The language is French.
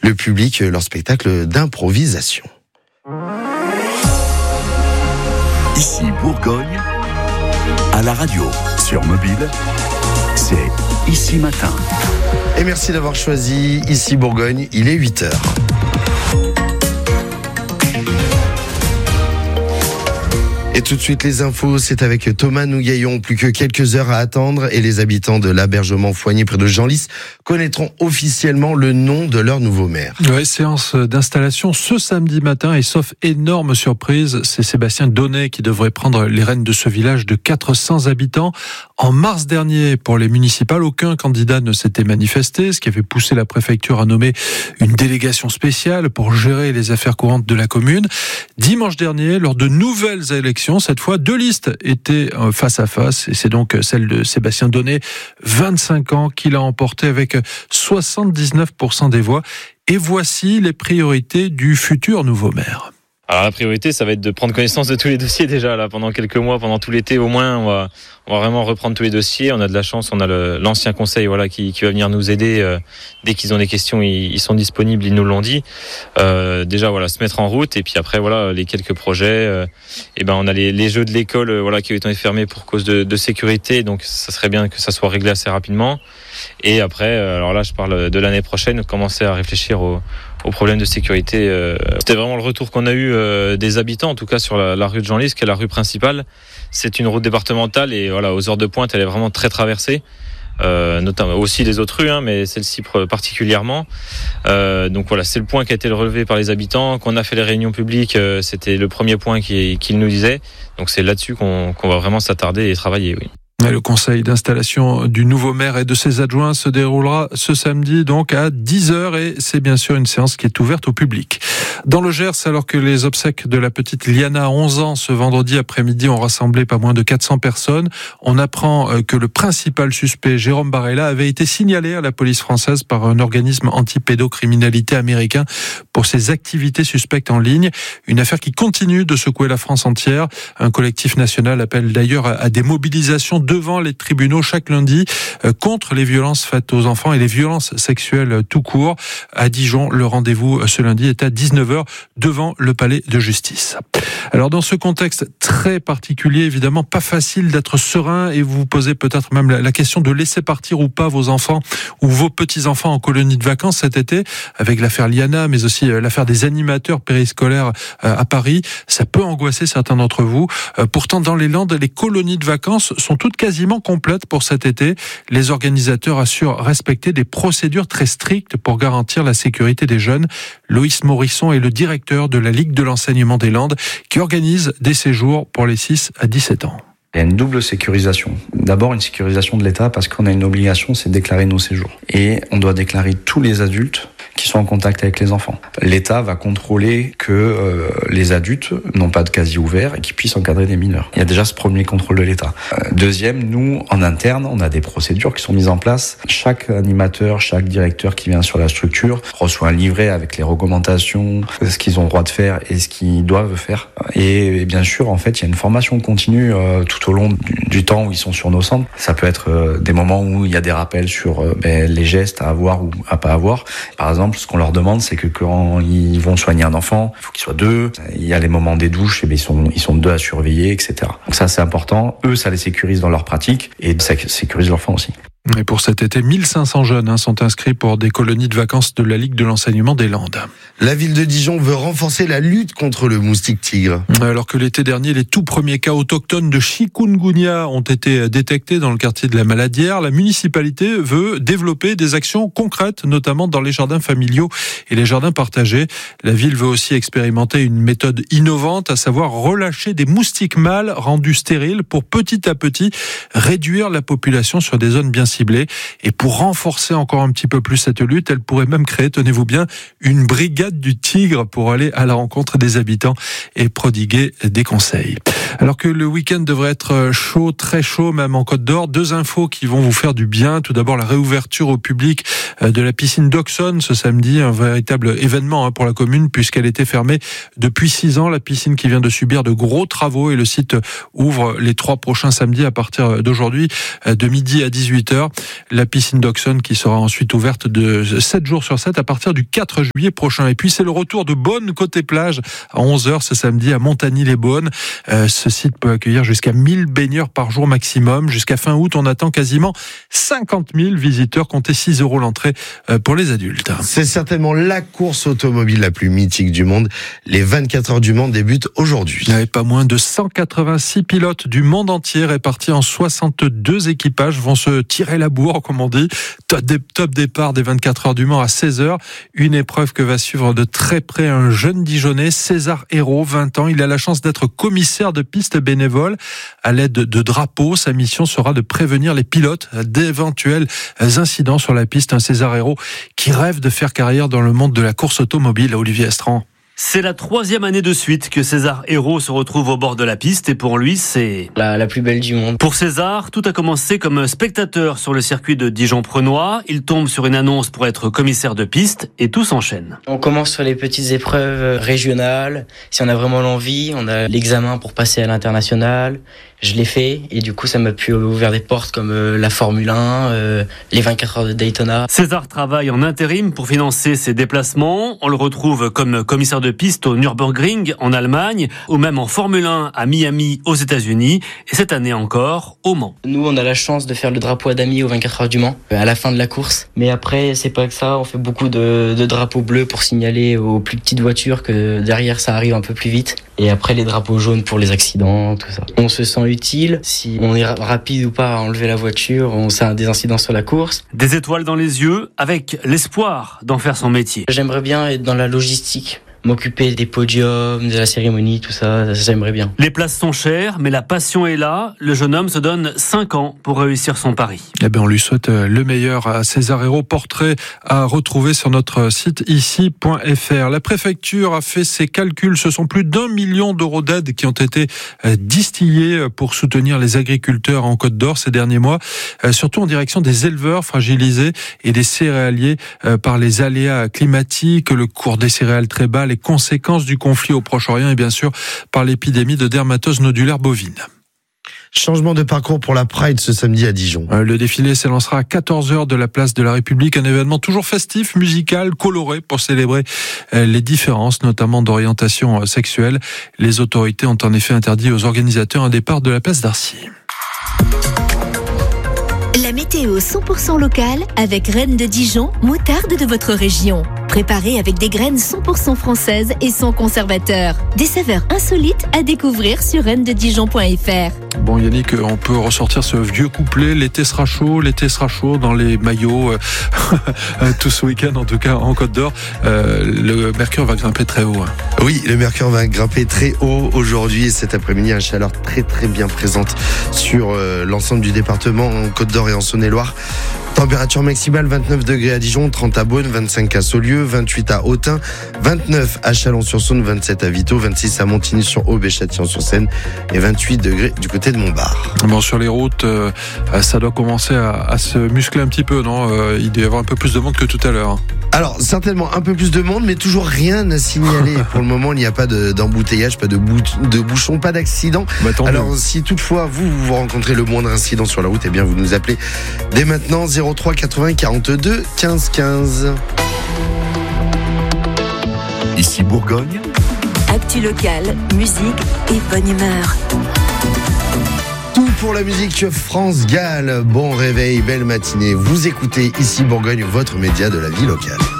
le public leur spectacle d'improvisation. Ici Bourgogne, à la radio, sur mobile, c'est Ici Matin. Et merci d'avoir choisi Ici Bourgogne, il est 8h. Et tout de suite les infos, c'est avec Thomas Nougaillon. Plus que quelques heures à attendre et les habitants de l'Abergement Foigné près de Genlis connaîtront officiellement le nom de leur nouveau maire. Ouais, séance d'installation ce samedi matin et sauf énorme surprise, c'est Sébastien Donnet qui devrait prendre les rênes de ce village de 400 habitants. En mars dernier, pour les municipales, aucun candidat ne s'était manifesté, ce qui avait poussé la préfecture à nommer une délégation spéciale pour gérer les affaires courantes de la commune. Dimanche dernier, lors de nouvelles élections, cette fois, 2 listes étaient face à face et c'est donc celle de Sébastien Donnet, 25 ans, qui l'a emporté avec 79% des voix. Et voici les priorités du futur nouveau maire. Alors la priorité, ça va être de prendre connaissance de tous les dossiers déjà là pendant quelques mois, pendant tout l'été au moins. On va vraiment reprendre tous les dossiers. On a de la chance, on a l'ancien conseil qui va venir nous aider dès qu'ils ont des questions. Ils sont disponibles, ils nous l'ont dit. Déjà se mettre en route et puis après les quelques projets. On a les jeux de l'école qui ont été fermés pour cause de sécurité. Donc ça serait bien que ça soit réglé assez rapidement. Et après, alors là je parle de l'année prochaine, commencer à réfléchir aux problèmes de sécurité. C'était vraiment le retour qu'on a eu des habitants, en tout cas sur la rue de Genlis, qui est la rue principale. C'est une route départementale et aux heures de pointe, elle est vraiment très traversée. Notamment aussi les autres rues, mais celle-ci particulièrement. C'est le point qui a été relevé par les habitants. Quand on a fait les réunions publiques, c'était le premier point qu'ils nous disaient. Donc c'est là-dessus qu'on va vraiment s'attarder et travailler, oui. Le conseil d'installation du nouveau maire et de ses adjoints se déroulera ce samedi donc à 10h et c'est bien sûr une séance qui est ouverte au public. Dans le Gers, alors que les obsèques de la petite Liana, 11 ans, ce vendredi après-midi ont rassemblé pas moins de 400 personnes, on apprend que le principal suspect, Jérôme Barella, avait été signalé à la police française par un organisme anti-pédocriminalité américain pour ses activités suspectes en ligne. Une affaire qui continue de secouer la France entière. Un collectif national appelle d'ailleurs à des mobilisations devant les tribunaux chaque lundi contre les violences faites aux enfants et les violences sexuelles tout court. À Dijon, le rendez-vous ce lundi est à 19h devant le palais de justice. Alors dans ce contexte très particulier, évidemment pas facile d'être serein et vous vous posez peut-être même la question de laisser partir ou pas vos enfants ou vos petits-enfants en colonie de vacances cet été avec l'affaire Liana mais aussi l'affaire des animateurs périscolaires à Paris. Ça peut angoisser certains d'entre vous. Pourtant dans les Landes, les colonies de vacances sont toutes quasiment complètes pour cet été. Les organisateurs assurent respecter des procédures très strictes pour garantir la sécurité des jeunes. Loïs Morisson est le directeur de la Ligue de l'enseignement des Landes qui organise des séjours pour les 6 à 17 ans. Il y a une double sécurisation. D'abord, une sécurisation de l'État parce qu'on a une obligation, c'est de déclarer nos séjours. Et on doit déclarer tous les adultes qui sont en contact avec les enfants. L'État va contrôler que les adultes n'ont pas de casier ouvert et qu'ils puissent encadrer des mineurs. Il y a déjà ce premier contrôle de l'État. Deuxième, nous, en interne, on a des procédures qui sont mises en place. Chaque animateur, chaque directeur qui vient sur la structure reçoit un livret avec les recommandations, ce qu'ils ont le droit de faire et ce qu'ils doivent faire. Et bien sûr, en fait, il y a une formation continue tout au long du temps où ils sont sur nos centres. Ça peut être des moments où il y a des rappels sur les gestes à avoir ou à pas avoir. Par exemple, ce qu'on leur demande, c'est que quand ils vont soigner un enfant, il faut qu'ils soient 2. Il y a les moments des douches, ils sont 2 à surveiller, etc. Donc ça, c'est important. Eux, ça les sécurise dans leur pratique et ça sécurise l'enfant aussi. Et pour cet été, 1500 jeunes sont inscrits pour des colonies de vacances de la Ligue de l'enseignement des Landes. La ville de Dijon veut renforcer la lutte contre le moustique tigre. Alors que l'été dernier, les tout premiers cas autochtones de chikungunya ont été détectés dans le quartier de la Maladière, la municipalité veut développer des actions concrètes, notamment dans les jardins familiaux et les jardins partagés. La ville veut aussi expérimenter une méthode innovante, à savoir relâcher des moustiques mâles rendus stériles pour petit à petit réduire la population sur des zones bien ciblée. Et pour renforcer encore un petit peu plus cette lutte, elle pourrait même créer, tenez-vous bien, une brigade du tigre pour aller à la rencontre des habitants et prodiguer des conseils. Alors que le week-end devrait être chaud, très chaud, même en Côte d'Or, 2 infos qui vont vous faire du bien. Tout d'abord, la réouverture au public de la piscine d'Auxonne ce samedi, un véritable événement pour la commune puisqu'elle était fermée depuis 6 ans. La piscine qui vient de subir de gros travaux et le site ouvre les 3 prochains samedis à partir d'aujourd'hui de midi à 18h. heures. La piscine d'Auxonne qui sera ensuite ouverte de 7 jours sur 7 à partir du 4 juillet prochain. Et puis c'est le retour de Beaune côté plage à 11h ce samedi à Montagny-les-Beaunes. Ce site peut accueillir jusqu'à 1000 baigneurs par jour maximum. Jusqu'à fin août, on attend quasiment 50 000 visiteurs. Comptez 6 € l'entrée pour les adultes. C'est certainement la course automobile la plus mythique du monde. Les 24 heures du Mans débutent aujourd'hui. Il n'y avait pas moins de 186 pilotes du monde entier répartis en 62 équipages vont se tirer la bourre, comme on dit. Top départ des 24 heures du Mans à 16h. Une épreuve que va suivre de très près un jeune Dijonais, César Hérault, 20 ans. Il a la chance d'être commissaire de piste bénévole. À l'aide de drapeaux, sa mission sera de prévenir les pilotes d'éventuels incidents sur la piste. Un César Hérault qui rêve de faire carrière dans le monde de la course automobile. Olivier Estran. C'est la 3e année de suite que César Hérault se retrouve au bord de la piste et pour lui, c'est la plus belle du monde. Pour César, tout a commencé comme spectateur sur le circuit de Dijon-Prenois. Il tombe sur une annonce pour être commissaire de piste et tout s'enchaîne. On commence sur les petites épreuves régionales. Si on a vraiment l'envie, on a l'examen pour passer à l'international. Je l'ai fait et du coup ça m'a pu ouvrir des portes comme la Formule 1, les 24 heures de Daytona. César travaille en intérim pour financer ses déplacements. On le retrouve comme commissaire de piste au Nürburgring en Allemagne ou même en Formule 1 à Miami aux États-Unis et cette année encore au Mans. Nous on a la chance de faire le drapeau à damier aux 24 heures du Mans à la fin de la course. Mais après c'est pas que ça, on fait beaucoup de drapeaux bleus pour signaler aux plus petites voitures que derrière ça arrive un peu plus vite. Et après les drapeaux jaunes pour les accidents, tout ça. On se sent utile, si on est rapide ou pas à enlever la voiture, on a des incidents sur la course. Des étoiles dans les yeux, avec l'espoir d'en faire son métier. J'aimerais bien être dans la logistique, m'occuper des podiums, de la cérémonie, tout ça, j'aimerais bien. Les places sont chères, mais la passion est là. Le jeune homme se donne 5 ans pour réussir son pari. Eh bien, on lui souhaite le meilleur à César Hérault. Portrait à retrouver sur notre site ici.fr. La préfecture a fait ses calculs. Ce sont plus d'1 million d'euros d'aide qui ont été distillés pour soutenir les agriculteurs en Côte d'Or ces derniers mois, surtout en direction des éleveurs fragilisés et des céréaliers par les aléas climatiques, le cours des céréales très bas, les conséquences du conflit au Proche-Orient et bien sûr par l'épidémie de dermatose nodulaire bovine. Changement de parcours pour la Pride ce samedi à Dijon. Le défilé s'élancera à 14h de la place de la République, un événement toujours festif, musical, coloré pour célébrer les différences, notamment d'orientation sexuelle. Les autorités ont en effet interdit aux organisateurs un départ de la place d'Arcy. La météo 100% locale avec Reine de Dijon, moutarde de votre région. Préparée avec des graines 100% françaises et sans conservateur. Des saveurs insolites à découvrir sur reineDeDijon.fr. Bon Yannick, on peut ressortir ce vieux couplet, l'été sera chaud dans les maillots, tout ce week-end en tout cas en Côte d'Or. Le mercure va grimper très haut. Oui, le mercure va grimper très haut aujourd'hui et cet après-midi, une chaleur très très bien présente sur l'ensemble du département en Côte d'Or et en Saône-et-Loire. Température maximale 29 degrés à Dijon, 30 à Beaune, 25 à Saulieu, 28 à Autun, 29 à Chalon-sur-Saône, 27 à Vito, 26 à Montigny-sur-Aube et Châtillon-sur-Seine et 28 degrés du côté de Montbard. Bon, sur les routes, ça doit commencer à se muscler un petit peu, non ? Il doit y avoir un peu plus de monde que tout à l'heure. Alors, certainement un peu plus de monde, mais toujours rien à signaler. Pour le moment, il n'y a pas d'embouteillage, pas de bouchons, pas d'accident. Alors, si toutefois vous rencontrez le moindre incident sur la route, eh bien, vous nous appelez dès maintenant 03 80 42 15 15. Ici Bourgogne. Actu locale, musique et bonne humeur. Tout pour la musique France Gall. Bon réveil, belle matinée. Vous écoutez Ici Bourgogne, votre média de la vie locale.